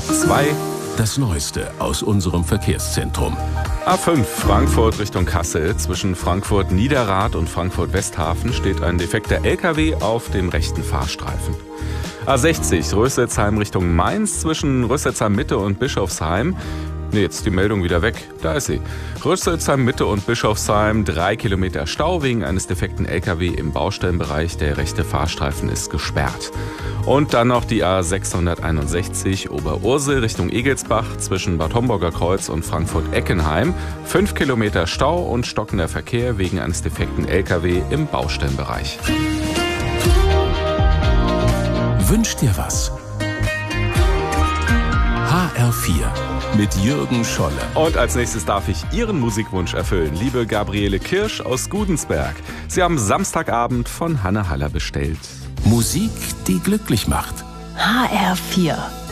2. Das Neueste aus unserem Verkehrszentrum. A5 Frankfurt Richtung Kassel. Zwischen Frankfurt-Niederrad und Frankfurt-Westhafen steht ein defekter LKW auf dem rechten Fahrstreifen. A60 Rösselsheim Richtung Mainz. Zwischen Rösselsheim-Mitte und Bischofsheim. Jetzt ist die Meldung wieder weg. Da ist sie. Rösselsheim-Mitte und Bischofsheim. 3 Kilometer Stau wegen eines defekten LKW im Baustellenbereich. Der rechte Fahrstreifen ist gesperrt. Und dann noch die A661 Oberursel Richtung Egelsbach zwischen Bad Homburger Kreuz und Frankfurt-Eckenheim. 5 Kilometer Stau und stockender Verkehr wegen eines defekten LKW im Baustellenbereich. Wünsch dir was? HR4 mit Jürgen Scholle. Und als nächstes darf ich Ihren Musikwunsch erfüllen, liebe Gabriele Kirsch aus Gudensberg. Sie haben Samstagabend von Hanne Haller bestellt. Musik, die glücklich macht. HR4